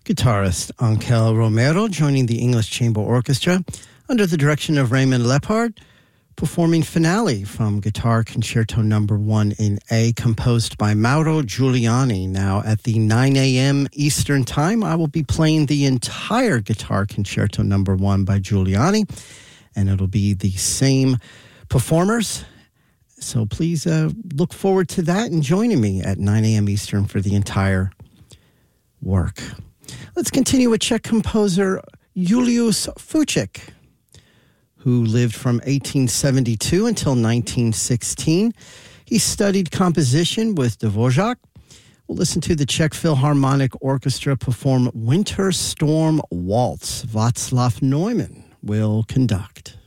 Guitarist Ángel Romero joining the English Chamber Orchestra under the direction of Raymond Lepard, performing Finale from Guitar Concerto No. 1 in A, composed by Mauro Giuliani. Now, at the 9 a.m. Eastern Time, I will be playing the entire Guitar Concerto No. 1 by Giuliani, and it'll be the same performers. So please look forward to that and joining me at 9 a.m. Eastern for the entire work. Let's continue with Czech composer Julius Fučík, who lived from 1872 until 1916. He studied composition with Dvořák. We'll listen to the Czech Philharmonic Orchestra perform Winter Storm Waltz. Václav Neumann will conduct.